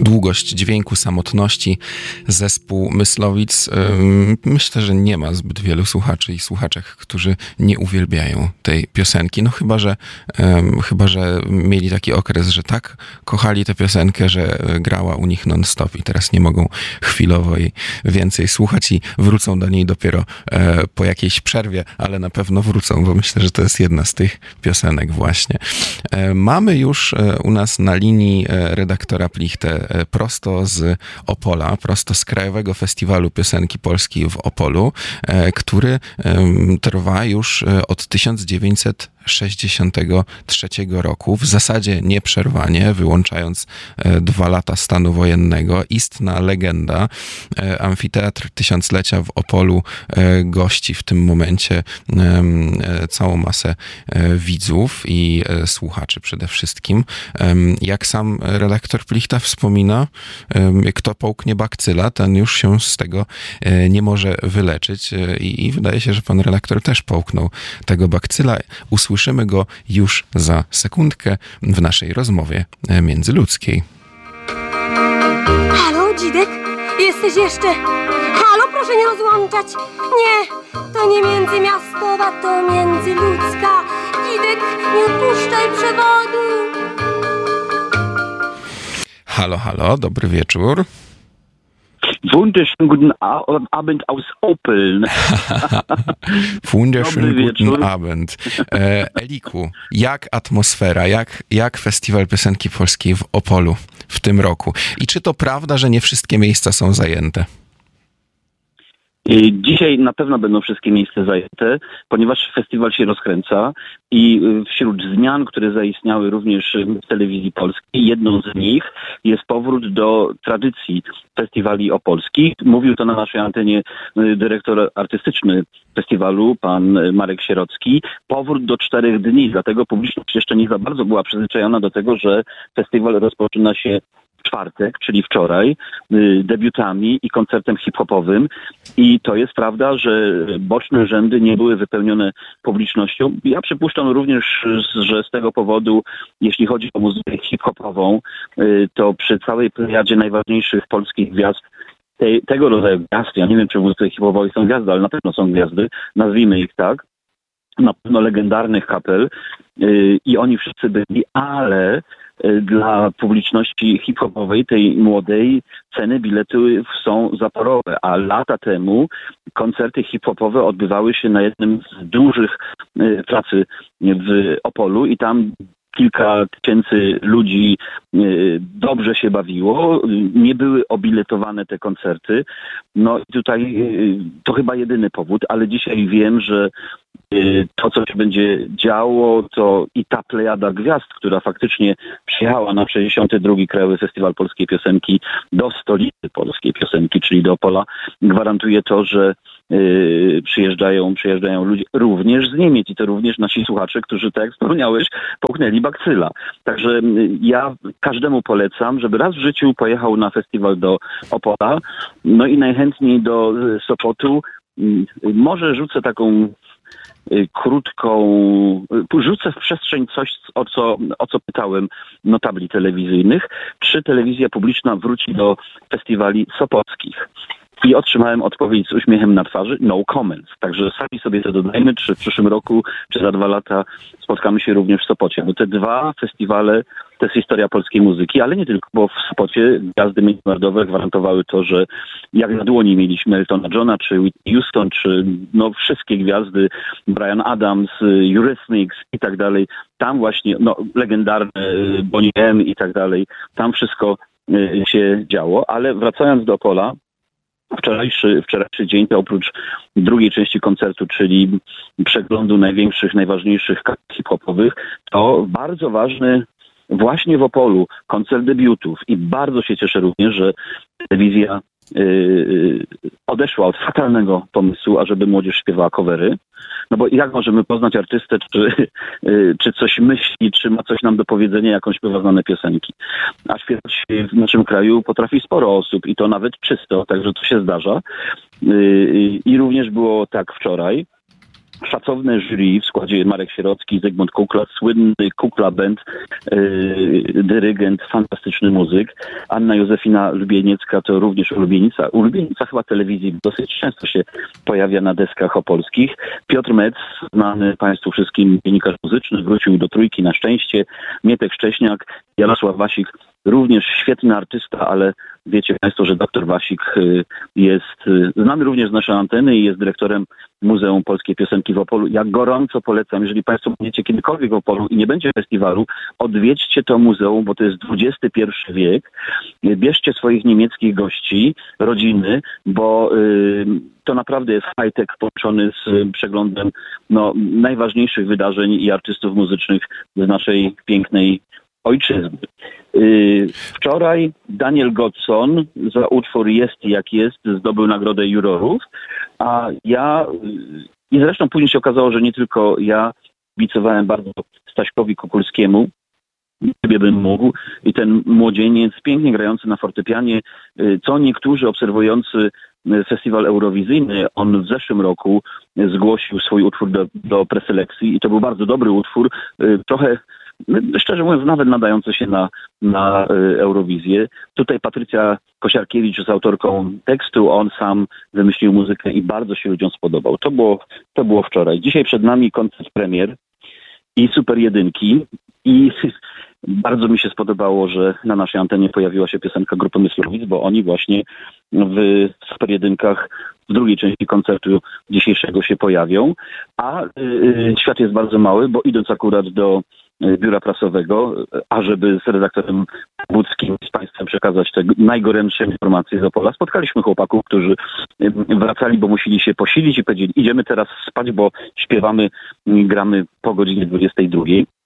długość dźwięku, samotności. Zespół Myslowic, myślę, że nie ma zbyt wielu słuchaczy i słuchaczek, którzy nie uwielbiają tej piosenki. No chyba, że mieli taki okres, że tak kochali tę piosenkę, że grała u nich non-stop i teraz nie mogą chwilowo jej więcej słuchać i wrócą do niej dopiero po jakiejś przerwie, ale na pewno wrócą, bo myślę, że to jest jedna z tych piosenek właśnie. Mamy już u nas na linii redaktora Plichtę prosto z Opola, prosto z Krajowego Festiwalu Piosenki Polskiej w Opolu, który trwa już od 1963 roku, w zasadzie nieprzerwanie, wyłączając 2 lata stanu wojennego. Istna legenda. Amfiteatr Tysiąclecia w Opolu gości w tym momencie całą masę widzów i słuchaczy przede wszystkim. Jak sam redaktor Plichta wspomina, kto połknie bakcyla, ten już się z tego nie może wyleczyć i wydaje się, że pan redaktor też połknął tego bakcyla. Usłyszymy go już za sekundkę w naszej rozmowie międzyludzkiej. Halo, Dzidek? Jesteś jeszcze? Halo, proszę nie rozłączać. Nie, to nie międzymiastowa, to międzyludzka. Dzidek, nie odpuszczaj przewodu. Halo, halo, dobry wieczór. Wunderschönen guten Abend aus Opel. Wunderschönen guten Abend. Eliku, jak atmosfera, jak Festiwal Piosenki Polskiej w Opolu w tym roku? I czy to prawda, że nie wszystkie miejsca są zajęte? Dzisiaj na pewno będą wszystkie miejsca zajęte, ponieważ festiwal się rozkręca i wśród zmian, które zaistniały również w telewizji polskiej, jedną z nich jest powrót do tradycji festiwali opolskich. Mówił to na naszej antenie dyrektor artystyczny festiwalu, pan Marek Sierocki. Powrót do 4 dni, dlatego publiczność jeszcze nie za bardzo była przyzwyczajona do tego, że festiwal rozpoczyna się w czwartek, czyli wczoraj, debiutami i koncertem hip-hopowym. I to jest prawda, że boczne rzędy nie były wypełnione publicznością. Ja przypuszczam również, że z tego powodu, jeśli chodzi o muzykę hip-hopową, to przy całej plejadzie najważniejszych polskich gwiazd, tego rodzaju gwiazd, ja nie wiem, czy w muzyce hip-hopowej są gwiazdy, ale na pewno są gwiazdy, nazwijmy ich tak, na pewno legendarnych kapel i oni wszyscy byli, ale dla publiczności hip-hopowej, tej młodej, ceny biletu są zaporowe, a lata temu koncerty hip-hopowe odbywały się na jednym z dużych pracy w Opolu i tam kilka tysięcy ludzi dobrze się bawiło, nie były obiletowane te koncerty. No i tutaj to chyba jedyny powód, ale dzisiaj wiem, że to, co się będzie działo, to i ta plejada gwiazd, która faktycznie przyjechała na 62. Krajowy Festiwal Polskiej Piosenki do stolicy polskiej piosenki, czyli do Opola, gwarantuje to, że przyjeżdżają ludzie również z Niemiec i to również nasi słuchacze, którzy, tak jak wspomniałeś, połknęli bakcyla. Także ja każdemu polecam, żeby raz w życiu pojechał na festiwal do Opola, no i najchętniej do Sopotu. Może rzucę taką rzucę w przestrzeń coś, o co pytałem notabli telewizyjnych. Czy telewizja publiczna wróci do festiwali sopockich? I otrzymałem odpowiedź z uśmiechem na twarzy, no comments. Także sami sobie to dodajmy, czy w przyszłym roku, czy za 2 lata spotkamy się również w Sopocie. Bo te 2 festiwale to jest historia polskiej muzyki, ale nie tylko, bo w Sopocie gwiazdy międzynarodowe gwarantowały to, że jak na dłoni mieliśmy Eltona Johna, czy Whitney Houston, czy no wszystkie gwiazdy, Bryan Adams, Eurythmics i tak dalej. Tam właśnie, no legendarne Bonnie M i tak dalej. Tam wszystko się działo, ale wracając do Opola, wczorajszy dzień to oprócz drugiej części koncertu, czyli przeglądu największych, najważniejszych hip-hopowych, to bardzo ważny właśnie w Opolu koncert debiutów i bardzo się cieszę również, że telewizja odeszła od fatalnego pomysłu, ażeby młodzież śpiewała covery. No bo jak możemy poznać artystę, czy coś myśli, czy ma coś nam do powiedzenia, jak on śpiewa znane piosenki. A śpiewać w naszym kraju potrafi sporo osób i to nawet czysto, także to się zdarza. I również było tak wczoraj. szacowne jury w składzie Marek Sierocki, Zygmunt Kukla, słynny Kukla Band, dyrygent, fantastyczny muzyk. Anna Józefina Lubieniecka to również ulubienica chyba telewizji, dosyć często się pojawia na deskach opolskich. Piotr Metz, znany Państwu wszystkim dziennikarz muzyczny, wrócił do Trójki na szczęście. Mietek Szcześniak, Jarosław Wasik, również świetny artysta, ale wiecie Państwo, że dr Wasik jest znany również z naszej anteny i jest dyrektorem Muzeum Polskiej Piosenki w Opolu. Ja gorąco polecam, jeżeli Państwo będziecie kiedykolwiek w Opolu i nie będzie festiwalu, odwiedźcie to muzeum, bo to jest XXI wiek. Bierzcie swoich niemieckich gości, rodziny, bo to naprawdę jest high-tech połączony z przeglądem najważniejszych wydarzeń i artystów muzycznych z naszej pięknej ojczyzny. Wczoraj Daniel Godson za utwór Jest jak jest zdobył nagrodę jurorów, a ja, i zresztą później się okazało, że nie tylko ja kibicowałem bardzo Staśkowi Kukulskiemu, gdyby bym mógł, i ten młodzieniec pięknie grający na fortepianie, co niektórzy obserwujący festiwal eurowizyjny, on w zeszłym roku zgłosił swój utwór do preselekcji i to był bardzo dobry utwór, trochę szczerze mówiąc, nawet nadający się na Eurowizję. Tutaj Patrycja Kosiarkiewicz jest autorką tekstu, on sam wymyślił muzykę i bardzo się ludziom spodobał. To było wczoraj. Dzisiaj przed nami koncert premier i super jedynki i bardzo mi się spodobało, że na naszej antenie pojawiła się piosenka grupy Myslowic, bo oni właśnie w super jedynkach w drugiej części koncertu dzisiejszego się pojawią, a świat jest bardzo mały, bo idąc akurat do biura prasowego, ażeby z redaktorem Budzkim z Państwem przekazać te najgorętsze informacje z Opola. Spotkaliśmy chłopaków, którzy wracali, bo musieli się posilić i powiedzieli, idziemy teraz spać, bo śpiewamy, gramy po godzinie 22.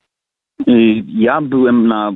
Ja byłem na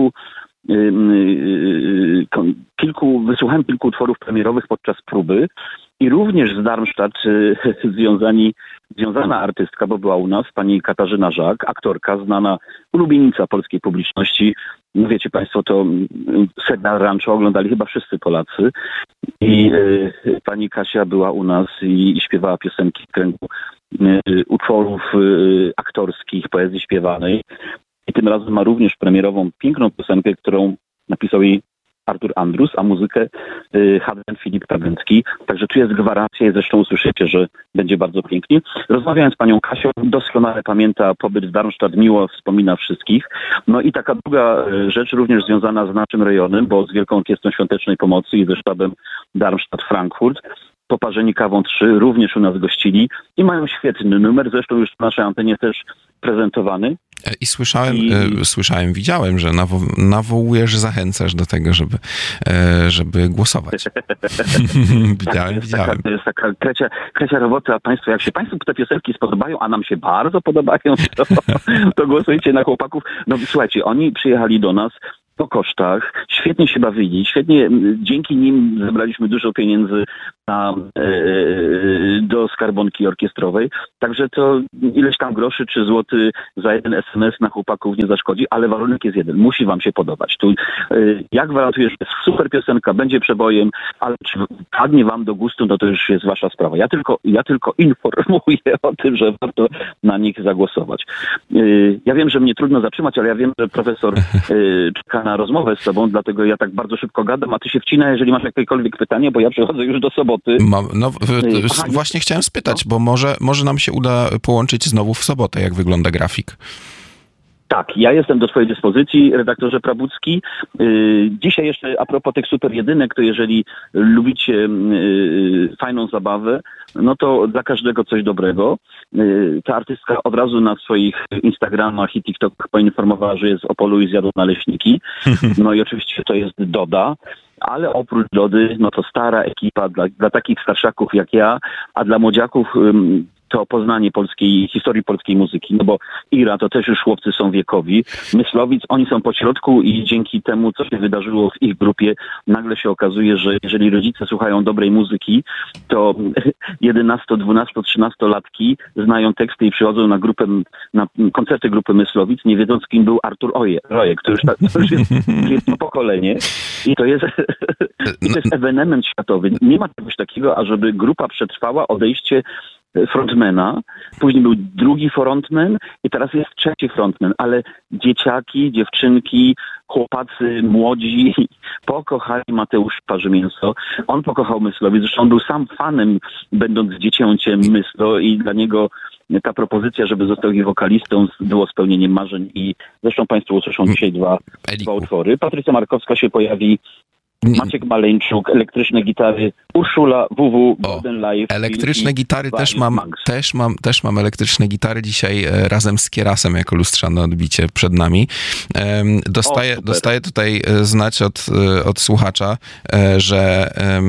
wysłuchałem kilku utworów premierowych podczas próby i również z Darmstadt związana artystka, bo była u nas, pani Katarzyna Żak, aktorka, znana ulubienica polskiej publiczności. No wiecie Państwo, to Sedna Rancho oglądali chyba wszyscy Polacy i pani Kasia była u nas i śpiewała piosenki w kręgu utworów aktorskich, poezji śpiewanej. I tym razem ma również premierową piękną piosenkę, którą napisał jej Artur Andrus, a muzykę Hadlen Filip Kawęcki. Także tu jest gwarancja i zresztą usłyszycie, że będzie bardzo pięknie. Rozmawiałem z panią Kasią, doskonale pamięta pobyt w Darmstadt, miło wspomina wszystkich. No i taka druga rzecz również związana z naszym rejonem, bo z Wielką Orkiestrą Świątecznej Pomocy i ze sztabem Darmstadt-Frankfurt. Poparzeni kawą 3 również u nas gościli i mają świetny numer, zresztą już w naszej antenie też prezentowany. I słyszałem, widziałem, że nawołujesz, zachęcasz do tego, żeby głosować. widziałem. To jest taka krecia robota. Jak się Państwu te piosenki spodobają, a nam się bardzo podobają, to głosujcie na chłopaków. No słuchajcie, oni przyjechali do nas po kosztach, świetnie się bawili, dzięki nim zebraliśmy dużo pieniędzy do skarbonki orkiestrowej, także to ileś tam groszy czy złoty za jeden SMS na chłopaków nie zaszkodzi, ale warunek jest jeden, musi wam się podobać. Tu ja gwarantuję, że jest super piosenka, będzie przebojem, ale czy padnie wam do gustu, no to już jest wasza sprawa. Ja tylko informuję o tym, że warto na nich zagłosować. Ja wiem, że mnie trudno zatrzymać, ale ja wiem, że profesor czeka na rozmowę z tobą, dlatego ja tak bardzo szybko gadam, a ty się wcina, jeżeli masz jakiekolwiek pytanie, bo ja przychodzę już do soboty. Właśnie chciałem spytać, bo może nam się uda połączyć znowu w sobotę, jak wygląda grafik. Tak, ja jestem do twojej dyspozycji, redaktorze Prabucki. Dzisiaj jeszcze a propos tych super jedynek, to jeżeli lubicie fajną zabawę, no to dla każdego coś dobrego. Ta artystka od razu na swoich Instagramach i TikTokach poinformowała, że jest z Opolu i zjadła naleśniki. No i oczywiście to jest Doda. Ale oprócz Dody, no to stara ekipa dla takich starszaków jak ja, a dla młodziaków to poznanie historii polskiej muzyki, no bo Ira to też już chłopcy są wiekowi. Myslowic, oni są po środku i dzięki temu, co się wydarzyło w ich grupie, nagle się okazuje, że jeżeli rodzice słuchają dobrej muzyki, to 11, 12, 13-latki znają teksty i przychodzą na koncerty grupy Myslowic, nie wiedząc, kim był Artur Rojek, to już jest to pokolenie i to jest ewenement światowy. Nie ma czegoś takiego, ażeby grupa przetrwała odejście frontmana, później był drugi frontman i teraz jest trzeci frontman, ale dzieciaki, dziewczynki, chłopacy młodzi pokochali Mateusza Parzymięso. On pokochał Myslowic, zresztą on był sam fanem, będąc dziecięciem Myslo i dla niego ta propozycja, żeby został jej wokalistą, było spełnieniem marzeń i zresztą państwo usłyszą dzisiaj dwa utwory. Patrycja Markowska się pojawi, Maciek Maleńczuk, elektryczne gitary, Urszula, WW, Golden Life. Elektryczne gitary też mam elektryczne gitary dzisiaj razem z Kierasem jako lustrzane odbicie przed nami. Dostaję tutaj znać od słuchacza, że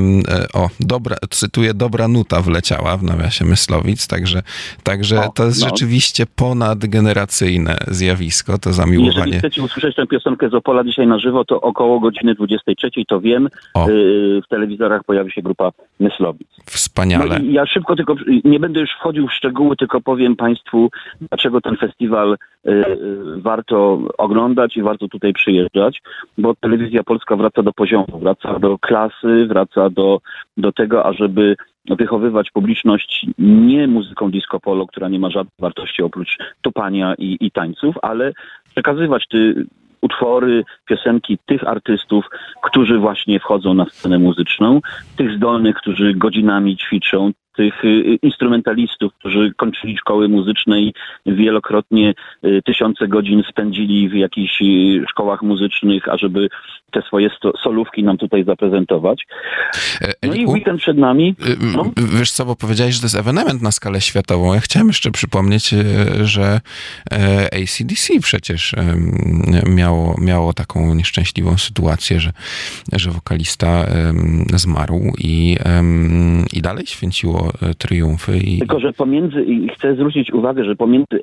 cytuję, dobra nuta wleciała w nawiasie Myslowic, także to jest rzeczywiście ponadgeneracyjne zjawisko, to zamiłowanie. Jeżeli chcecie usłyszeć tę piosenkę z Opola dzisiaj na żywo, to około godziny 23, to wiem, w telewizorach pojawi się grupa Myslowic. Wspaniale. No i ja szybko tylko, nie będę już wchodził w szczegóły, tylko powiem państwu, dlaczego ten festiwal warto oglądać i warto tutaj przyjeżdżać, bo telewizja polska wraca do poziomu, wraca do klasy, wraca do tego, ażeby wychowywać publiczność nie muzyką disco polo, która nie ma żadnej wartości oprócz tupania i tańców, ale przekazywać utwory, piosenki tych artystów, którzy właśnie wchodzą na scenę muzyczną, tych zdolnych, którzy godzinami ćwiczą, tych instrumentalistów, którzy kończyli szkoły muzyczne i wielokrotnie tysiące godzin spędzili w jakichś szkołach muzycznych, ażeby te swoje solówki nam tutaj zaprezentować. No i weekend przed nami. Wiesz co, bo powiedziałeś, że to jest ewenement na skalę światową. Ja chciałem jeszcze przypomnieć, że AC/DC przecież miało taką nieszczęśliwą sytuację, że wokalista zmarł i dalej święciło triumfy. Tylko, że chcę zwrócić uwagę, że pomiędzy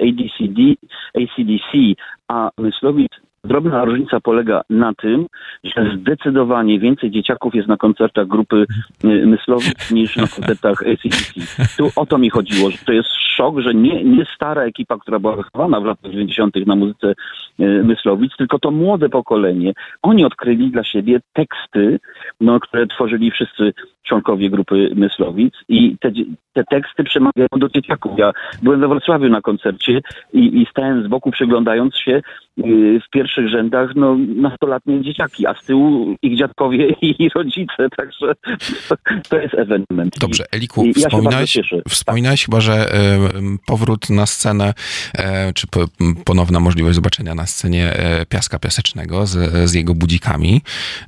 AC/DC a Myslowic drobna różnica polega na tym, że zdecydowanie więcej dzieciaków jest na koncertach grupy Myslowic niż na koncertach AC/DC. Tu o to mi chodziło, że to jest szok, że nie stara ekipa, która była wychowana w latach 90. na muzyce Myslowic, tylko to młode pokolenie. Oni odkryli dla siebie teksty, które tworzyli wszyscy członkowie grupy Myslowic i te teksty przemawiają do dzieciaków. Ja byłem we Wrocławiu na koncercie i stałem z boku przyglądając się w pierwszych rzędach nastolatnie dzieciaki, a z tyłu ich dziadkowie i rodzice, także to jest ewenement. Dobrze, Eliku, wspominałeś chyba, że powrót na scenę, czy ponowna możliwość zobaczenia na scenie Piaska Piasecznego z jego budzikami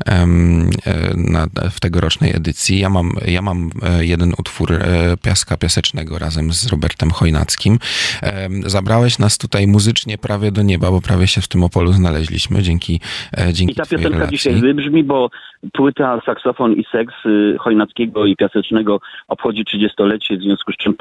w tegorocznej edycji. Ja mam jeden utwór Piaska Piasecznego razem z Robertem Chojnackim. Zabrałeś nas tutaj muzycznie prawie do nieba, bo prawie się w tym Opolu znaleźliśmy dzięki I ta piosenka dzisiaj wybrzmi, bo płyta Saksofon i seks Chojnackiego i Piasecznego obchodzi 30-lecie, w związku z czym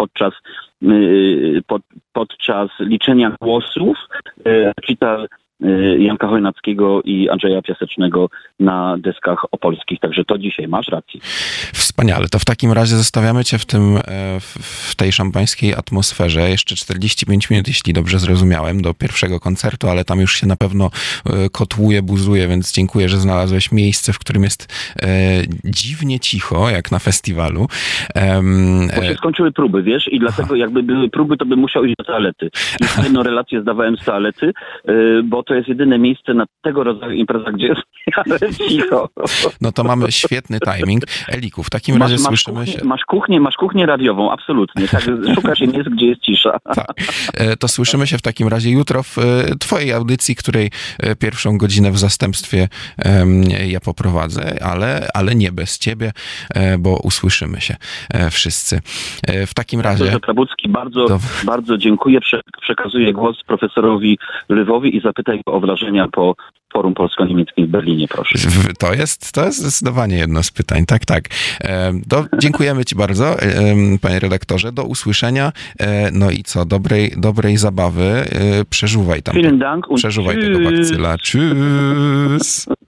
podczas liczenia głosów recital Janka Chojnackiego i Andrzeja Piasecznego na deskach opolskich. Także to dzisiaj, masz rację. Wspaniale. To w takim razie zostawiamy cię w tej szampańskiej atmosferze. Jeszcze 45 minut, jeśli dobrze zrozumiałem, do pierwszego koncertu, ale tam już się na pewno kotłuje, buzuje, więc dziękuję, że znalazłeś miejsce, w którym jest dziwnie cicho, jak na festiwalu. Bo się skończyły próby, wiesz, i dlatego jakby były próby, to bym musiał iść do toalety. Już jedną relację zdawałem z toalety, bo to jest jedyne miejsce na tego rodzaju imprezach, gdzie jest cicho. No to mamy świetny timing. Eliku, w takim razie słyszymy się. Masz kuchnię radiową, absolutnie. Tak, szuka się miejsc, gdzie jest cisza. Tak. To słyszymy się w takim razie jutro w twojej audycji, której pierwszą godzinę w zastępstwie ja poprowadzę, ale nie bez ciebie, bo usłyszymy się wszyscy. W takim razie... Profesor Trabucki, bardzo dziękuję. Przekazuję głos profesorowi Lwowi i zapytaj go o wrażenia po Forum Polsko-Niemieckim w Berlinie, proszę. To jest zdecydowanie jedno z pytań, tak. Dziękujemy ci bardzo, panie redaktorze. Do usłyszenia. No i co, dobrej zabawy. Przeżuwaj tam. Vielen Dank. Przeżuwaj tego bakcyla. Tschüss.